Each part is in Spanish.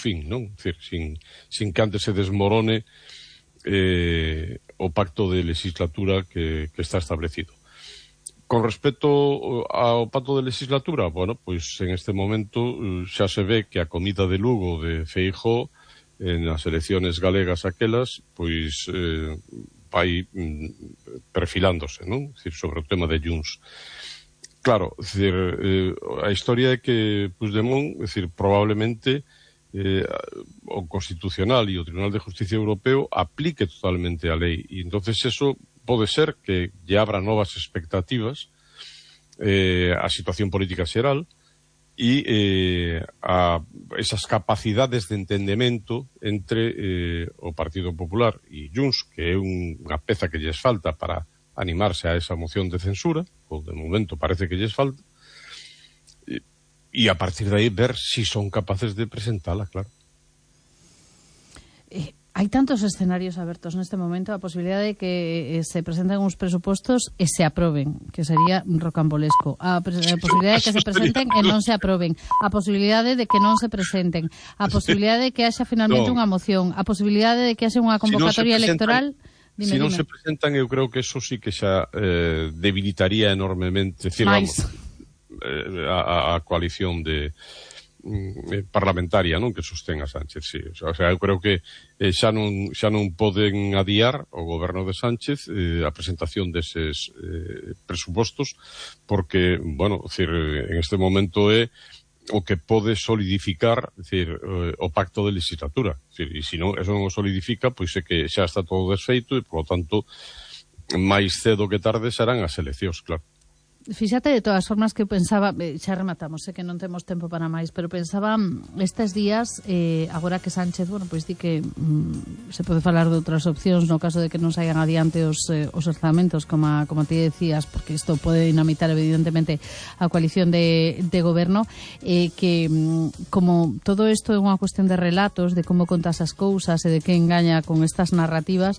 fin, non? Decir, sin que antes se desmorone o pacto de legislatura que está establecido. Con respecto ao pacto de legislatura, bueno, pois en este momento xa se ve que a comida de Lugo de Feijóo nas elecciones galegas aquelas, pois vai perfilándose, non? Decir, sobre o tema de Junts. Claro, decir, a historia é que Puigdemont, decir, probablemente o Constitucional e o Tribunal de Justicia Europeo aplique totalmente a lei, e entonces eso pode ser que lle abra novas expectativas a situación política xeral e a esas capacidades de entendemento entre o Partido Popular e Junts, que é unha peza que lles falta para animarse a esa moción de censura, ou de momento parece que lles falta, e a partir de aí ver si son capaces de presentala, claro. Hai tantos escenarios abertos neste momento, a posibilidade de que se presenten uns presupostos e se aproben, que sería rocambolesco. A posibilidade de que se presenten e non se aproben. A posibilidade de que non se presenten. A posibilidade de que haxa finalmente unha moción. A posibilidade de que haxa unha convocatoria electoral. Se non se presentan, eu creo que eso sí que xa debilitaría enormemente, decir, vamos, a coalición de parlamentaria, non, que sostén a Sánchez, sí. O sea, eu creo que xa non poden adiar o goberno de Sánchez a presentación deses presupostos, porque, bueno, decir, en este momento é o que pode solidificar, decir, o pacto de legislatura. Decir, e se non, eso non o solidifica, pois é que xa está todo desfeito e, por lo tanto, máis cedo que tarde serán as eleccións, claro. Fíxate, de todas formas, que pensaba, xa rematamos, sei que non temos tempo para máis, pero pensaba estes días, agora que Sánchez, bueno, pois di que se pode falar de outras opcións no caso de que non saian adiante os orzamentos, como ti decías, porque isto pode dinamitar evidentemente a coalición de goberno, que como todo isto é unha cuestión de relatos, de como contas as cousas e de que engaña con estas narrativas,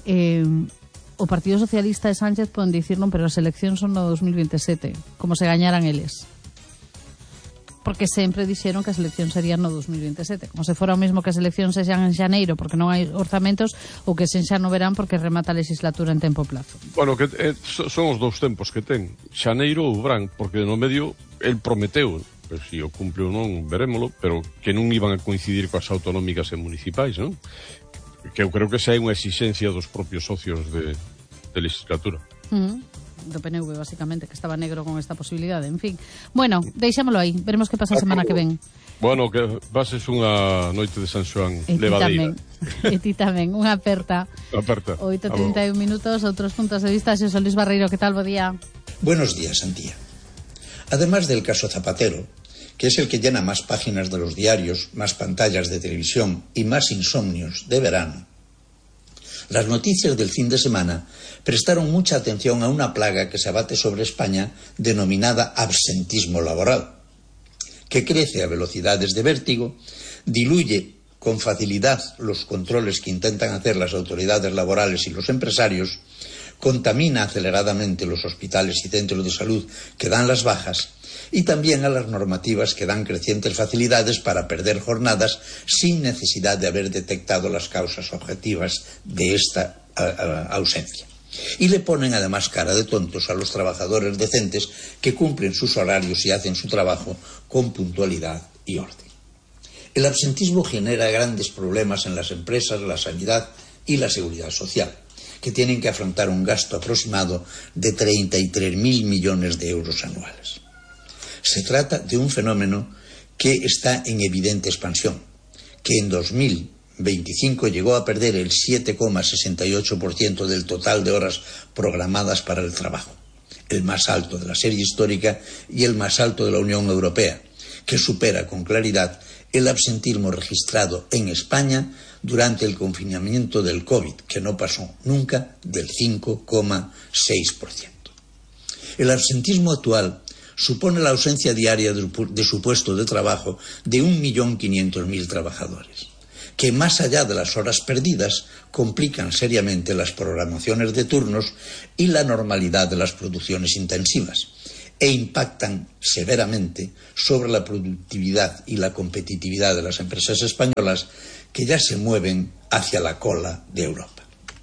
o Partido Socialista e Sánchez poden dicir non, pero as eleccións son no 2027, como se gañaran eles. Porque sempre dixeron que as eleccións serían no 2027, como se fora o mesmo que as eleccións sexan en xaneiro porque non hai orzamentos, ou que sen xa no verán porque remata a legislatura en tempo plazo. Bueno, que son os dous tempos que ten, xaneiro ou verán, porque no medio el prometeu, pero se o cumple ou non, verémolo, pero que non iban a coincidir coas autonómicas e municipais, non? Que eu creo que xa é unha exigencia dos propios socios de legislatura. Do PNV, basicamente, que estaba negro con esta posibilidade. En fin, bueno, deixámoslo aí, veremos que pasa a semana que ven. Bueno, que pases unha noite de San Xoán levadeira. E ti tamén, unha aperta. 8:31 minutos, outros puntos de vista. Xosé Luis Barreiro, que tal, bo día? Buenos días, Antía. Además del caso Zapatero, que es el que llena más páginas de los diarios, más pantallas de televisión y más insomnios de verano, las noticias del fin de semana prestaron mucha atención a una plaga que se abate sobre España denominada absentismo laboral, que crece a velocidades de vértigo, diluye con facilidad los controles que intentan hacer las autoridades laborales y los empresarios, contamina aceleradamente los hospitales y centros de salud que dan las bajas, y también a las normativas que dan crecientes facilidades para perder jornadas sin necesidad de haber detectado las causas objetivas de esta ausencia. Y le ponen además cara de tontos a los trabajadores decentes que cumplen sus horarios y hacen su trabajo con puntualidad y orden. El absentismo genera grandes problemas en las empresas, la sanidad y la seguridad social, que tienen que afrontar un gasto aproximado de 33.000 millones de euros anuales. Se trata de un fenómeno que está en evidente expansión, que en 2025 llegó a perder el 7,68% del total de horas programadas para el trabajo, el más alto de la serie histórica y el más alto de la Unión Europea, que supera con claridad el absentismo registrado en España durante el confinamiento del COVID, que no pasó nunca del 5,6%. El absentismo actual supone la ausencia diaria de su puesto de trabajo de 1.500.000 trabajadores, que más allá de las horas perdidas complican seriamente las programaciones de turnos y la normalidad de las producciones intensivas, e impactan severamente sobre la productividad y la competitividad de las empresas españolas que ya se mueven hacia la cola de Europa.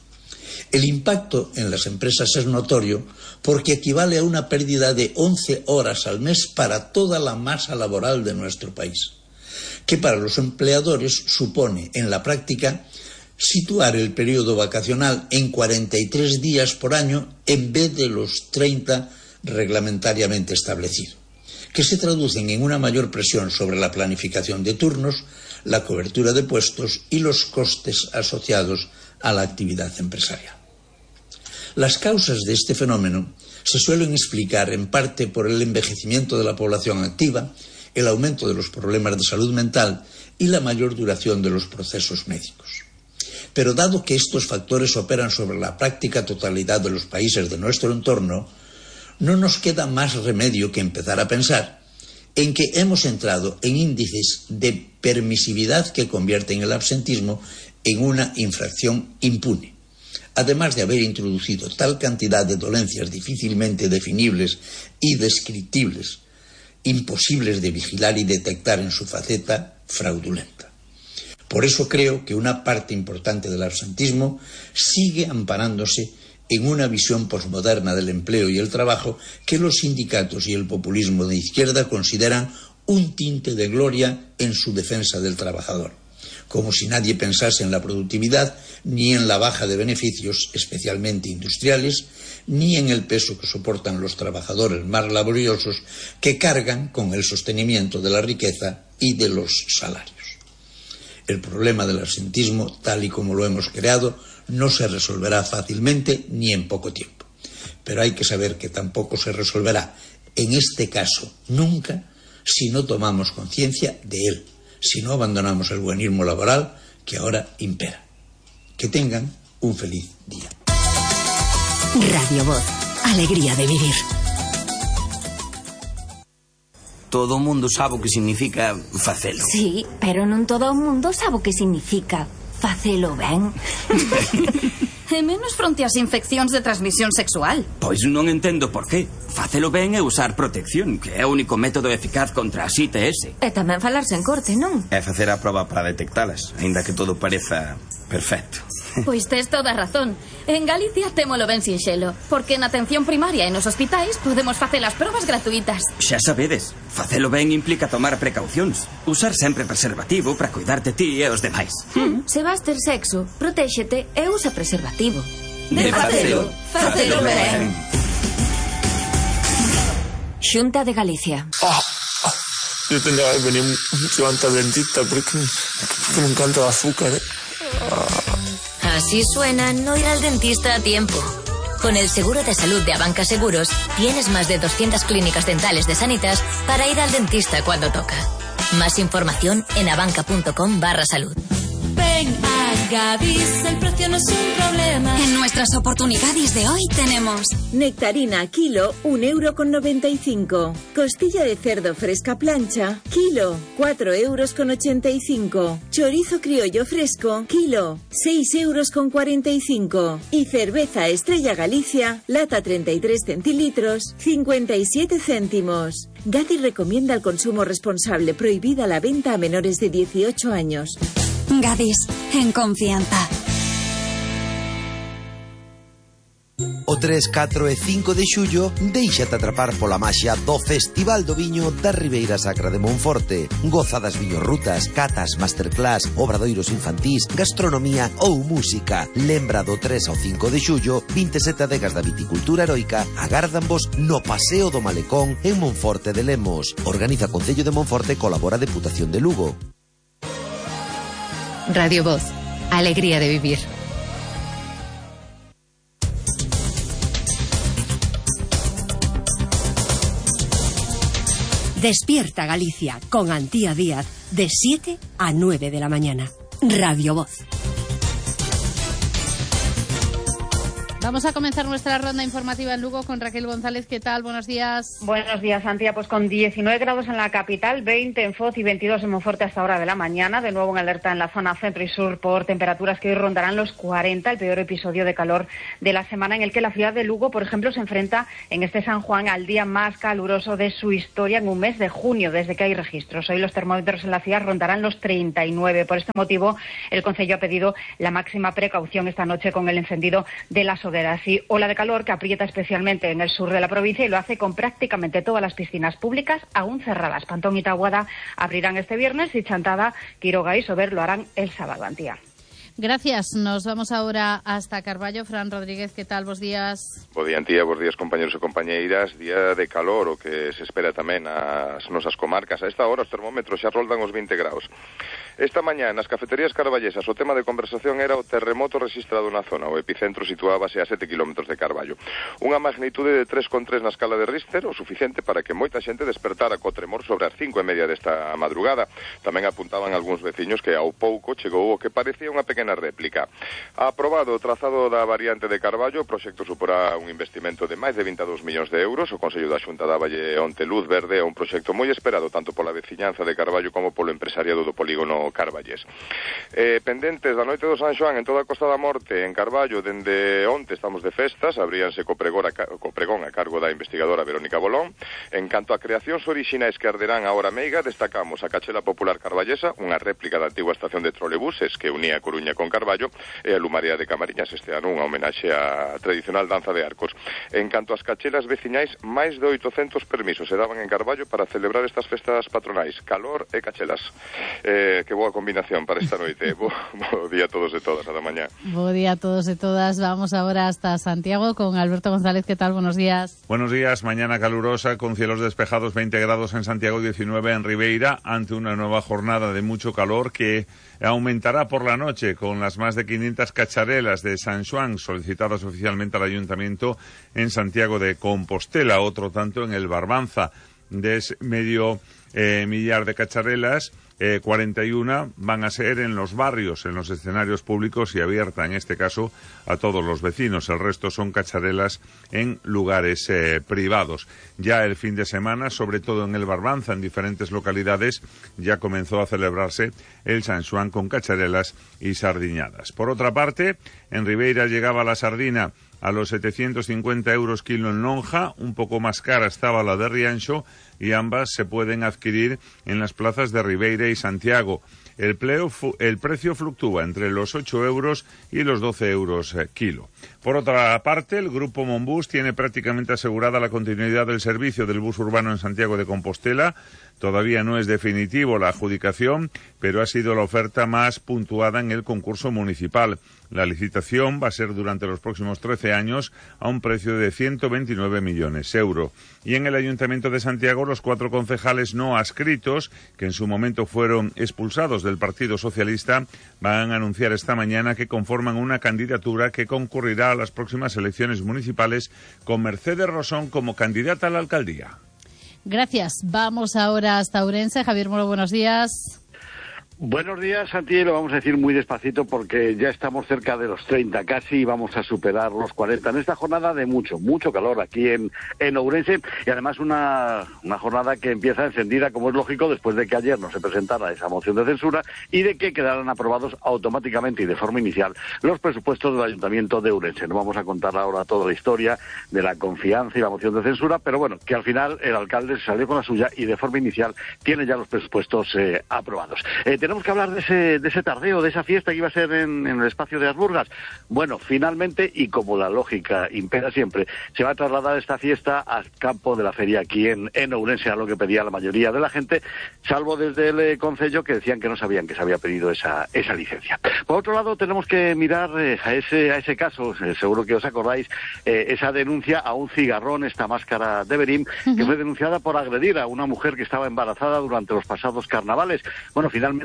El impacto en las empresas es notorio porque equivale a una pérdida de 11 horas al mes para toda la masa laboral de nuestro país, que para los empleadores supone, en la práctica, situar el periodo vacacional en 43 días por año en vez de los 30 reglamentariamente establecido, que se traducen en una mayor presión sobre la planificación de turnos, la cobertura de puestos y los costes asociados a la actividad empresarial. Las causas de este fenómeno se suelen explicar en parte por el envejecimiento de la población activa, el aumento de los problemas de salud mental y la mayor duración de los procesos médicos. Pero dado que estos factores operan sobre la práctica totalidad de los países de nuestro entorno, no nos queda más remedio que empezar a pensar en que hemos entrado en índices de permisividad que convierten el absentismo en una infracción impune, además de haber introducido tal cantidad de dolencias difícilmente definibles y descriptibles, imposibles de vigilar y detectar en su faceta fraudulenta. Por eso creo que una parte importante del absentismo sigue amparándose en una visión posmoderna del empleo y el trabajo que los sindicatos y el populismo de izquierda consideran un tinte de gloria en su defensa del trabajador, como si nadie pensase en la productividad, ni en la baja de beneficios, especialmente industriales, ni en el peso que soportan los trabajadores más laboriosos que cargan con el sostenimiento de la riqueza y de los salarios. El problema del absentismo, tal y como lo hemos creado, no se resolverá fácilmente ni en poco tiempo. Pero hay que saber que tampoco se resolverá, en este caso, nunca, si no tomamos conciencia de él, si no abandonamos el buenismo laboral que ahora impera. Que tengan un feliz día. Radio Voz, alegría de vivir. Todo o mundo sabe o que significa facelo. Sí, pero non todo o mundo sabe o que significa facelo ben. E menos fronte ás infeccións de transmisión sexual. Pois non entendo por qué. Facelo ben é usar protección, que é o único método eficaz contra as ITS. E tamén falarse en corte, non? É facer a proba para detectalas, aínda que todo pareza perfecto. Pois tes toda a razón. En Galicia témolo ben sinxelo, porque na atención primaria e nos hospitais podemos facer as probas gratuitas. Xa sabedes, facelo ben implica tomar precaucións. Usar sempre preservativo para cuidar de ti e os demais. Se vas ter sexo, protéxete e usa preservativo. De facelo, facelo ben. Xunta de Galicia. Yo tendría que venir mucho antes al dentista porque me encanta el azúcar. Así suena no ir al dentista a tiempo. Con el seguro de salud de Abanca Seguros, tienes más de 200 clínicas dentales de Sanitas para ir al dentista cuando toca. Más información en abanca.com/salud. Ven a Gadis, el precio no es un problema. En nuestras oportunidades de hoy tenemos nectarina kilo, 1,95 €. Costilla de cerdo fresca plancha, kilo, 4,85 €. Chorizo criollo fresco, kilo, 6,45 €. Y cerveza Estrella Galicia, lata 33 centilitros, 57 céntimos. Gadis recomienda el consumo responsable, prohibida la venta a menores de 18 años. Gadis, en confianza. O 3, 4 e 5 de xullo déixate atrapar pola maxia do Festival do Viño da Ribeira Sacra de Monforte. Goza das viñorrutas, catas, masterclass, obradoiros infantís, gastronomía ou música. Lembra do 3 ao 5 de xullo, 27 adegas da viticultura heroica agárdanvos no Paseo do Malecón en Monforte de Lemos. Organiza Concello de Monforte, colabora Deputación de Lugo. Radio Voz, alegría de vivir. Despierta Galicia con Antía Díaz de 7 a 9 de la mañana. Radio Voz. Vamos a comenzar nuestra ronda informativa en Lugo con Raquel González. ¿Qué tal? Buenos días. Buenos días, Antía. Pues con 19 grados en la capital, 20 en Foz y 22 en Monforte hasta hora de la mañana. De nuevo en alerta en la zona centro y sur por temperaturas que hoy rondarán los 40, el peor episodio de calor de la semana, en el que la ciudad de Lugo, por ejemplo, se enfrenta en este San Juan al día más caluroso de su historia en un mes de junio, desde que hay registros. Hoy los termómetros en la ciudad rondarán los 39. Por este motivo, el Concello ha pedido la máxima precaución esta noche con el encendido de las hogueras. Y ola de calor que aprieta especialmente en el sur de la provincia y lo hace con prácticamente todas las piscinas públicas aún cerradas. Pantón y Taboada abrirán este viernes y Chantada, Quiroga y Sober lo harán el sábado, Antía. Gracias. Nos vamos ahora hasta Carballo. Fran Rodríguez, ¿qué tal? Bos días. Bo día, Antía, bos días, compañeros e compañeiras. Día de calor, o que se espera tamén nas nosas comarcas. A esta hora os termómetros xa roldan os 20 graus. Esta mañá, nas cafeterías carballesas, o tema de conversación era o terremoto registrado na zona. O epicentro situábase a 7 km de Carballo. Unha magnitude de 3,3 na escala de Richter, o suficiente para que moita xente despertara co tremor sobre as 5:30 desta madrugada. Tamén apuntaban algúns veciños que ao pouco chegou o que parecía unha pequena réplica. Aprobado o trazado da variante de Carballo, o proxecto suporá un investimento de máis de 22 millóns de euros. O Consello da Xunta dáballe onte luz verde a un proxecto moi esperado tanto pola veciñanza de Carballo como polo empresariado do polígono Carballés. Pendentes da noite do San Xoán en toda a Costa da Morte, en Carballo, dende onte estamos de festas, abríanse co pregón a cargo da investigadora Verónica Bolón. En canto a creacións orixinais que arderán a hora meiga, destacamos a Cachela Popular Carballesa, unha réplica da antigua estación de trolebuses que unía a Coruña con Carballo, e a Lumaría de Camariñas este ano unha homenaxe á tradicional danza de arcos. En canto ás cachelas veciñais, máis de 800 permisos se daban en Carballo para celebrar estas festas patronais, calor e cachelas. Que boa combinación para esta noite. Bo día a todos e todas, a da mañá. Bo día a todos e todas. Vamos ahora hasta Santiago con Alberto González. ¿Qué tal? Buenos días. Buenos días. Mañana calurosa con cielos despejados, 20 grados en Santiago, 19 en Ribeira, ante una nueva jornada de mucho calor que aumentará por la noche con las más de 500 cacharelas de San Xoán solicitadas oficialmente al Ayuntamiento en Santiago de Compostela, otro tanto en el Barbanza, de medio millar de cacharelas. 41 van a ser en los barrios, en los escenarios públicos y abierta, en este caso, a todos los vecinos. El resto son cacharelas en lugares privados. Ya el fin de semana, sobre todo en el Barbanza, en diferentes localidades, ya comenzó a celebrarse el San Xoán con cacharelas y sardiñadas. Por otra parte, en Ribeira llegaba la sardina a los 750 euros kilo en lonja, un poco más cara estaba la de Rianxo, y ambas se pueden adquirir en las plazas de Ribeira y Santiago. El precio fluctúa entre los 8 euros y los 12 euros kilo. Por otra parte, el Grupo Monbús tiene prácticamente asegurada la continuidad del servicio del bus urbano en Santiago de Compostela. Todavía no es definitivo la adjudicación, pero ha sido la oferta más puntuada en el concurso municipal. La licitación va a ser durante los próximos 13 años a un precio de 129 millones de euros. Y en el Ayuntamiento de Santiago, los 4 concejales no adscritos, que en su momento fueron expulsados del Partido Socialista, van a anunciar esta mañana que conforman una candidatura que concurrirá a las próximas elecciones municipales con Mercedes Rosón como candidata a la alcaldía. Gracias. Vamos ahora hasta Ourense. Javier Moro, buenos días. Buenos días, Santi. Lo vamos a decir muy despacito porque ya estamos cerca de los 30 casi y vamos a superar los 40 en esta jornada de mucho calor aquí en Ourense, y además una jornada que empieza encendida, como es lógico, después de que ayer no se presentara esa moción de censura y de que quedaran aprobados automáticamente y de forma inicial los presupuestos del Ayuntamiento de Ourense. No vamos a contar ahora toda la historia de la confianza y la moción de censura, pero bueno, que al final el alcalde se salió con la suya y de forma inicial tiene ya los presupuestos aprobados. Tenemos que hablar de ese tardeo, de esa fiesta que iba a ser en el espacio de Asburgas. Bueno, finalmente, y como la lógica impera siempre, se va a trasladar esta fiesta al campo de la feria aquí en Ourense, a lo que pedía la mayoría de la gente, salvo desde el Concello, que decían que no sabían que se había pedido esa licencia. Por otro lado, tenemos que mirar a ese caso, seguro que os acordáis, esa denuncia a un cigarrón, esta máscara de Berín, que fue denunciada por agredir a una mujer que estaba embarazada durante los pasados carnavales. Bueno, finalmente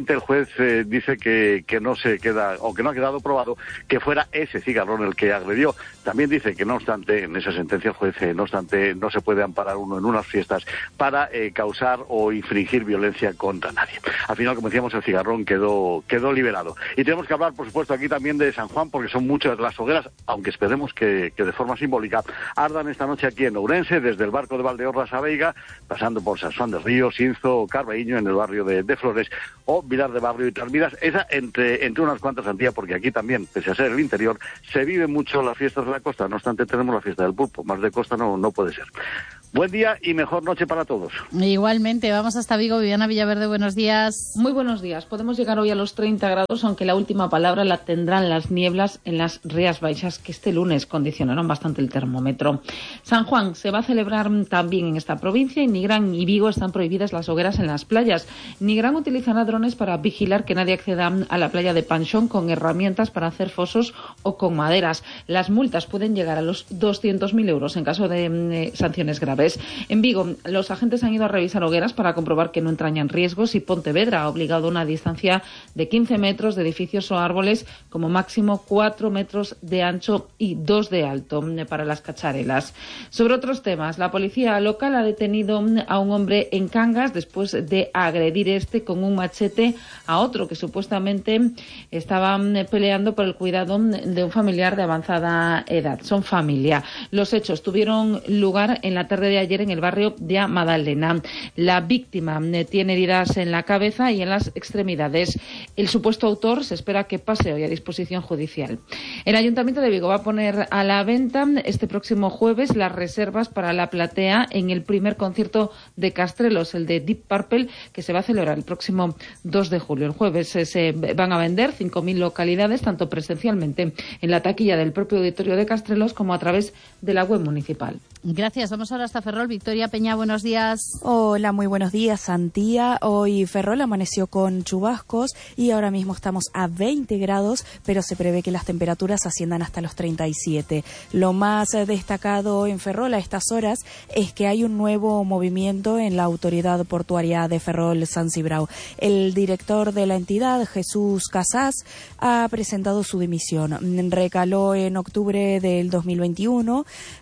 finalmente el juez dice que no se queda, o que no ha quedado probado que fuera ese cigarrón el que agredió. También dice que no obstante, en esa sentencia el juez, no obstante, no se puede amparar uno en unas fiestas para causar o infringir violencia contra nadie. Al final, como decíamos, el cigarrón quedó liberado. Y tenemos que hablar, por supuesto, aquí también de San Juan, porque son muchas las hogueras, aunque esperemos que de forma simbólica ardan esta noche aquí en Ourense, desde el barco de Valdeorras a Veiga, pasando por San Juan del Río, Sinzo o Carballiño, en el barrio de Flores, o Vilar de Barrio y Trasmiras, esa entre unas cuantas, Antía, porque aquí también, pese a ser el interior, se vive mucho las fiestas de la costa. No obstante, tenemos la fiesta del pulpo, más de costa no puede ser. Buen día y mejor noche para todos. Igualmente, vamos hasta Vigo. Viviana Villaverde, buenos días. Muy buenos días. Podemos llegar hoy a los 30 grados, aunque la última palabra la tendrán las nieblas en las Rías Baixas, que este lunes condicionaron bastante el termómetro. San Juan se va a celebrar también en esta provincia. En Nigrán y Vigo están prohibidas las hogueras en las playas. Nigrán utilizará drones para vigilar que nadie acceda a la playa de Panxón con herramientas para hacer fosos o con maderas. Las multas pueden llegar a los 200.000 euros en caso de sanciones graves. En Vigo, los agentes han ido a revisar hogueras para comprobar que no entrañan riesgos y Pontevedra ha obligado a una distancia de 15 metros de edificios o árboles, como máximo 4 metros de ancho y 2 de alto para las cacharelas. Sobre otros temas, la policía local ha detenido a un hombre en Cangas después de agredir con un machete a otro que supuestamente estaba peleando por el cuidado de un familiar de avanzada edad. Son familia. Los hechos tuvieron lugar en la tarde de ayer en el barrio de Madalena. La víctima tiene heridas en la cabeza y en las extremidades. El supuesto autor se espera que pase hoy a disposición judicial. El Ayuntamiento de Vigo va a poner a la venta este próximo jueves las reservas para la platea en el primer concierto de Castrelos, el de Deep Purple, que se va a celebrar el próximo 2 de julio. El jueves se van a vender 5.000 localidades, tanto presencialmente en la taquilla del propio auditorio de Castrelos como a través de la web municipal. Gracias. Vamos ahora hasta Ferrol. Victoria Peña, buenos días. Hola, muy buenos días, Antía. Hoy Ferrol amaneció con chubascos y ahora mismo estamos a 20 grados, pero se prevé que las temperaturas asciendan hasta los 37. Lo más destacado en Ferrol a estas horas es que hay un nuevo movimiento en la autoridad portuaria de Ferrol, San Cibrao. El director de la entidad, Jesús Casas, ha presentado su dimisión. Recaló en octubre del 2021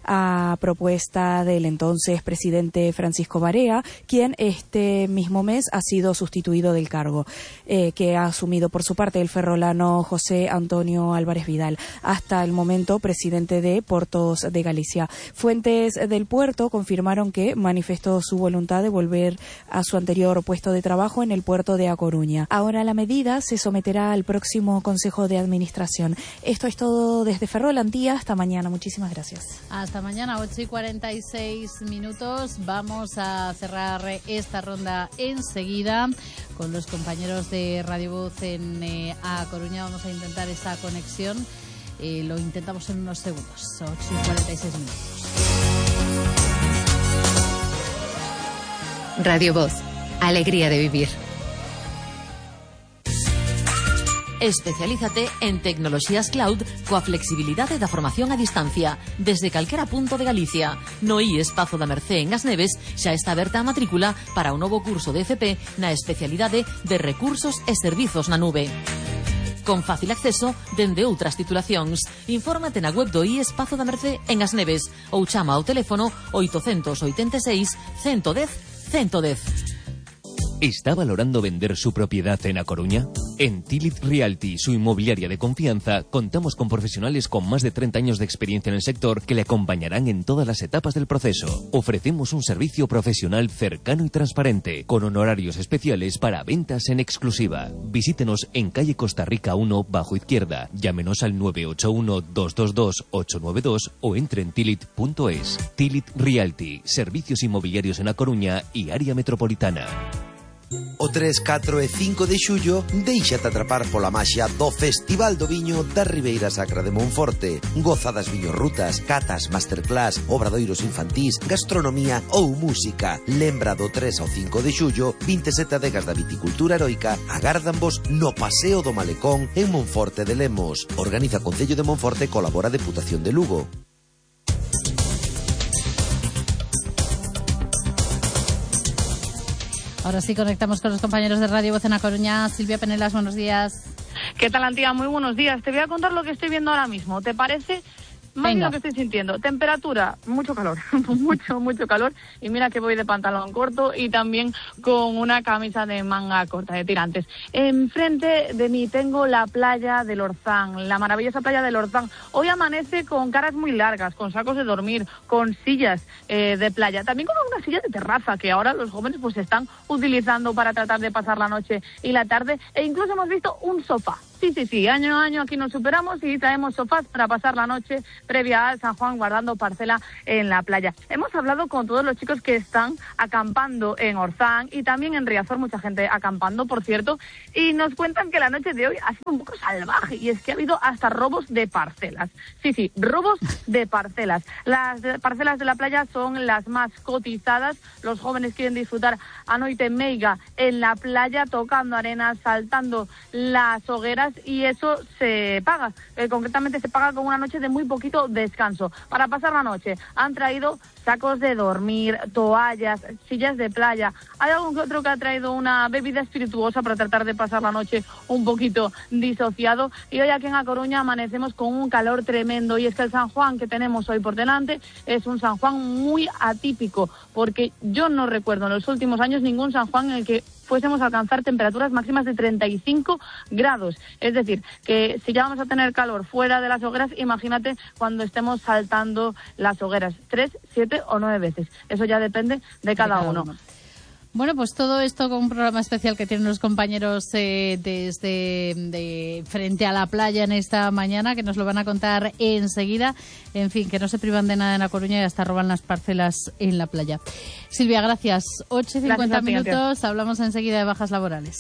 a propuesta del entonces presidente Francisco Barea, quien este mismo mes ha sido sustituido del cargo, que ha asumido por su parte el ferrolano José Antonio Álvarez Vidal, hasta el momento presidente de Portos de Galicia. Fuentes del puerto confirmaron que manifestó su voluntad de volver a su anterior puesto de trabajo en el puerto de A Coruña. Ahora la medida se someterá al próximo Consejo de Administración. Esto es todo desde Ferrol, Antía. Hasta mañana. Muchísimas gracias. Hasta mañana, 8:46. Vamos a cerrar esta ronda enseguida con los compañeros de Radio Voz en A Coruña. Vamos a intentar esa conexión. Lo intentamos en unos segundos. 8:46. Radio Voz. Alegría de vivir. Especialízate en tecnoloxías cloud coa flexibilidade da formación a distancia desde calquera punto de Galicia. No IES Pazo da Mercé en As Neves xa está aberta a matrícula para o novo curso de FP na especialidade de Recursos e Servizos na Nube. Con fácil acceso dende outras titulacións. Infórmate na web do IES Pazo da Mercé en As Neves ou chama ao teléfono 886 110 110. ¿Está valorando vender su propiedad en A Coruña? En Tilit Realty, su inmobiliaria de confianza, contamos con profesionales con más de 30 años de experiencia en el sector que le acompañarán en todas las etapas del proceso. Ofrecemos un servicio profesional cercano y transparente, con honorarios especiales para ventas en exclusiva. Visítenos en calle Costa Rica 1, bajo izquierda. Llámenos al 981-222-892 o entre en tilit.es. Tilit Realty, servicios inmobiliarios en A Coruña y área metropolitana. O 3, 4 e 5 de xullo déixate atrapar pola maxia do Festival do Viño da Ribeira Sacra de Monforte. Goza das viñorrutas, catas, masterclass, obradoiros infantís, gastronomía ou música. Lembra do 3 ao 5 de xullo, 27 adegas da viticultura heroica agárdanvos no Paseo do Malecón en Monforte de Lemos. Organiza Concello de Monforte e colabora Deputación de Lugo. Ahora sí conectamos con los compañeros de Radio Voz en A Coruña. Silvia Penelas, buenos días. ¿Qué tal, Antía? Muy buenos días. Te voy a contar lo que estoy viendo ahora mismo. ¿Te parece? Más bien lo que estoy sintiendo. Temperatura, mucho calor, mucho calor. Y mira que voy de pantalón corto y también con una camisa de manga corta, de tirantes. Enfrente de mí tengo la playa del Orzán, la maravillosa playa del Orzán. Hoy amanece con caras muy largas, con sacos de dormir, con sillas de playa. También con una silla de terraza que ahora los jóvenes pues están utilizando para tratar de pasar la noche y la tarde. E incluso hemos visto un sofá. Sí, año a año aquí nos superamos y traemos sofás para pasar la noche previa a San Juan guardando parcela en la playa. Hemos hablado con todos los chicos que están acampando en Orzán y también en Riazor, mucha gente acampando, por cierto, y nos cuentan que la noche de hoy ha sido un poco salvaje y es que ha habido hasta robos de parcelas. Sí, robos de parcelas. Las parcelas de la playa son las más cotizadas. Los jóvenes quieren disfrutar a noite meiga en la playa, tocando arenas, saltando las hogueras, y eso se paga. Concretamente se paga con una noche de muy poquito descanso. Para pasar la noche han traído sacos de dormir, toallas, sillas de playa. Hay algún que otro que ha traído una bebida espirituosa para tratar de pasar la noche un poquito disociado. Y hoy aquí en A Coruña amanecemos con un calor tremendo. Y es que el San Juan que tenemos hoy por delante es un San Juan muy atípico, porque yo no recuerdo en los últimos años ningún San Juan en el que fuésemos a alcanzar temperaturas máximas de 35 grados. Es decir, que si ya vamos a tener calor fuera de las hogueras, imagínate cuando estemos saltando las hogueras 3, 7 o 9 veces. Eso ya depende de cada uno. Bueno, pues todo esto con un programa especial que tienen los compañeros desde frente a la playa en esta mañana, que nos lo van a contar enseguida. En fin, que no se privan de nada en A Coruña y hasta roban las parcelas en la playa. Silvia, gracias. 8:50 minutos. Hablamos enseguida de bajas laborales.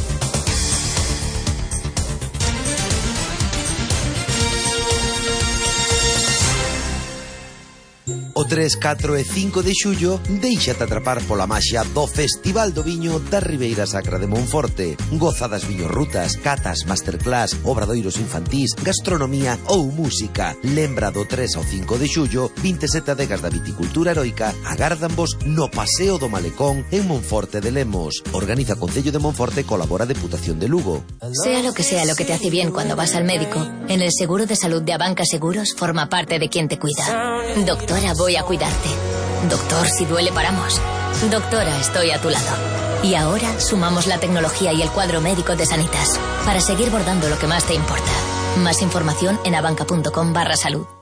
O 3, 4 e 5 de xullo déixate atrapar pola maxia do Festival do Viño da Ribeira Sacra de Monforte. Goza das viñorrutas, catas, masterclass, obradoiros infantís, gastronomía ou música. Lembra do 3 ao 5 de xullo, 27 adegas da viticultura heroica agárdanvos no Paseo do Malecón en Monforte de Lemos. Organiza Concello de Monforte, colabora Deputación de Lugo. Sea lo que te hace bien cuando vas al médico, en el seguro de salud de Abanca Seguros forma parte de quien te cuida. Doctora, voy a cuidarte. Doctor, si duele paramos. Doctora, estoy a tu lado. Y ahora sumamos la tecnología y el cuadro médico de Sanitas para seguir bordando lo que más te importa. Más información en abanca.com/salud.